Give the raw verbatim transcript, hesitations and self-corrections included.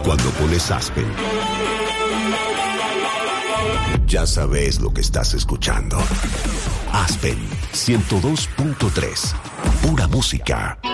Cuando pones Aspen, ya sabes lo que estás escuchando. Aspen ciento dos punto tres. Pura música.